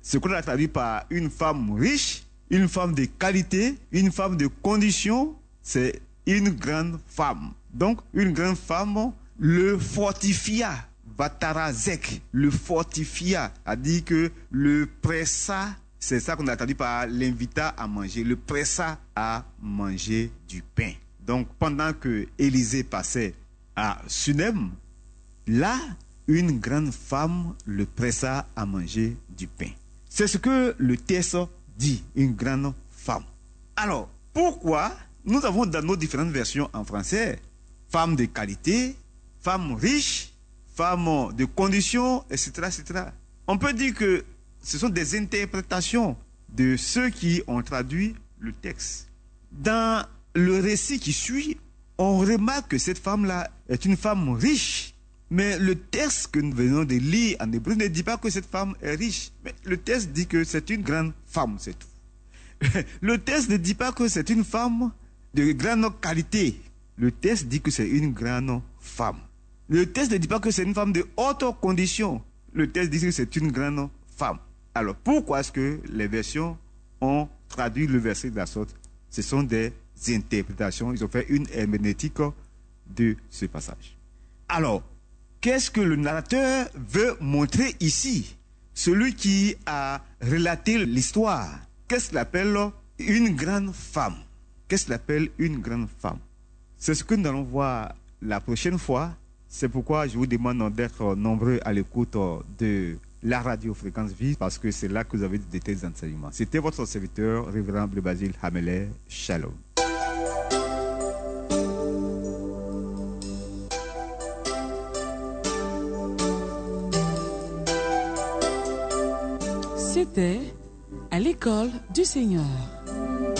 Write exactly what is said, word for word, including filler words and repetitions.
ce qu'on a traduit par une femme riche, une femme de qualité, une femme de condition, c'est une grande femme. Donc, une grande femme le fortifia, Vatarazek, le fortifia, a dit que le pressa, c'est ça qu'on a traduit par l'invita à manger, le pressa à manger du pain. Donc, pendant que Élisée passait à Sunem, là, une grande femme le pressa à manger du pain. C'est ce que le texte dit, une grande femme. Alors, pourquoi nous avons dans nos différentes versions en français, femme de qualité, femme riche, femme de condition, et cetera, et cetera. On peut dire que ce sont des interprétations de ceux qui ont traduit le texte. Dans le récit qui suit, on remarque que cette femme-là est une femme riche. Mais le texte que nous venons de lire en hébreu ne dit pas que cette femme est riche. Mais le texte dit que c'est une grande femme, c'est tout. Le texte ne dit pas que c'est une femme de grande qualité. Le texte dit que c'est une grande femme. Le texte ne dit pas que c'est une femme de haute condition. Le texte dit que c'est une grande femme. Alors, pourquoi est-ce que les versions ont traduit le verset de la sorte? Ce sont des interprétations. Ils ont fait une herméneutique de ce passage. Alors, qu'est-ce que le narrateur veut montrer ici? Celui qui a relaté l'histoire, qu'est-ce qu'il appelle une grande femme? Qu'est-ce qu'il appelle une grande femme? C'est ce que nous allons voir la prochaine fois. C'est pourquoi je vous demande d'être nombreux à l'écoute de la radio Fréquence Vie, parce que c'est là que vous avez des tels enseignements. C'était votre serviteur, révérend Bleu Basile Hameler. Shalom. C'était à l'école du Seigneur.